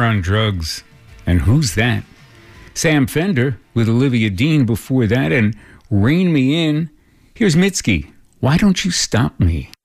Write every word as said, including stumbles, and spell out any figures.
on Drugs. And Who's That? Sam Fender with Olivia Dean before that, and Rein Me In. Here's Mitski. Why Don't You Stop Me?